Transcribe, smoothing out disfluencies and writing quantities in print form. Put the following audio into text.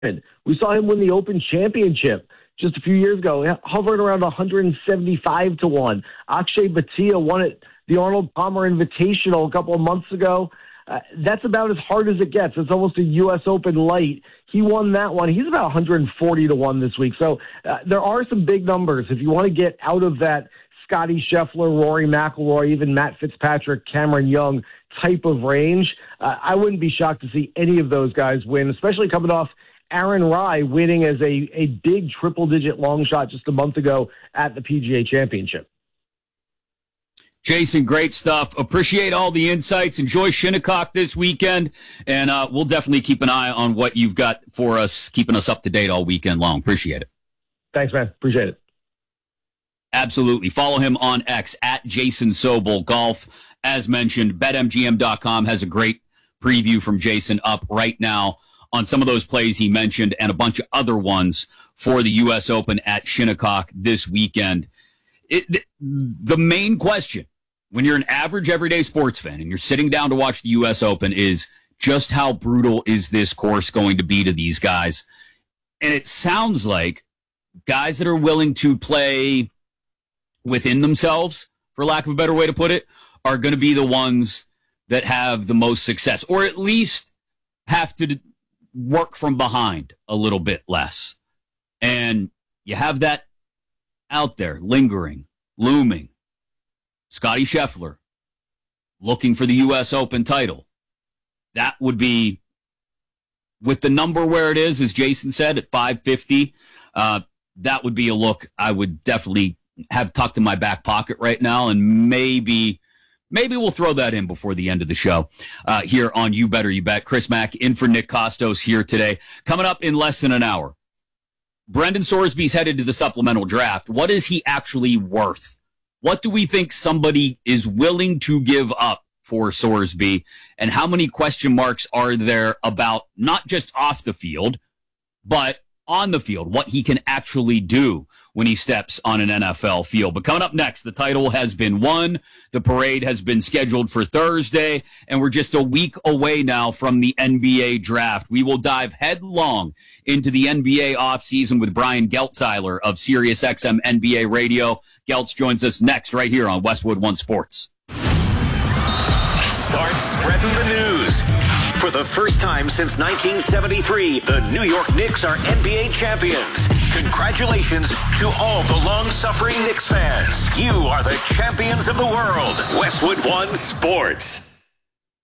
We saw him win the Open Championship just a few years ago, hovering around 175 to 1. Akshay Bhatia won it, the Arnold Palmer Invitational a couple of months ago. That's about as hard as it gets. It's almost a U.S. Open light. He won that one. He's about 140 to 1 this week. So there are some big numbers. If you want to get out of that Scotty Scheffler, Rory McIlroy, even Matt Fitzpatrick, Cameron Young type of range, I wouldn't be shocked to see any of those guys win, especially coming off Aaron Rai winning as a big triple-digit long shot just a month ago at the PGA Championship. Jason, great stuff. Appreciate all the insights. Enjoy Shinnecock this weekend, and we'll definitely keep an eye on what you've got for us, keeping us up to date all weekend long. Appreciate it. Thanks, man. Appreciate it. Absolutely. Follow him on X at Jason Sobel Golf. As mentioned, BetMGM.com has a great preview from Jason up right now on some of those plays he mentioned and a bunch of other ones for the U.S. Open at Shinnecock this weekend. The main question, when you're an average everyday sports fan and you're sitting down to watch the U.S. Open, is just how brutal is this course going to be to these guys? And it sounds like guys that are willing to play within themselves, for lack of a better way to put it, are going to be the ones that have the most success, or at least have to work from behind a little bit less. And you have that out there, lingering, looming. Scotty Scheffler looking for the U.S. Open title. That would be, with the number where it is, as Jason said, at 550, that would be a look I would definitely have tucked in my back pocket right now, and maybe we'll throw that in before the end of the show here on You Better You Bet. Chris Mack in for Nick Costos here today. Coming up in less than an hour, Brendan Sorsby's headed to the supplemental draft. What is he actually worth? What do we think somebody is willing to give up for Sorsby? And how many question marks are there about not just off the field, but on the field, what he can actually do when he steps on an NFL field? But coming up next, the title has been won. The parade has been scheduled for Thursday, and we're just a week away now from the NBA draft. We will dive headlong into the NBA offseason with Brian Geltzeiler of SiriusXM NBA Radio. Geltz joins us next right here on Westwood One Sports. Start spreading the news. For the first time since 1973, the New York Knicks are NBA champions. Congratulations to all the long-suffering Knicks fans. You are the champions of the world. Westwood One Sports.